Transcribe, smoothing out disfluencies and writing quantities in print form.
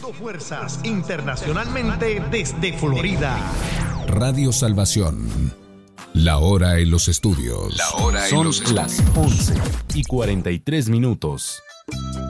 fuerzas internacionalmente desde Florida. Radio Salvación. La hora en los estudios. Son las 11:43.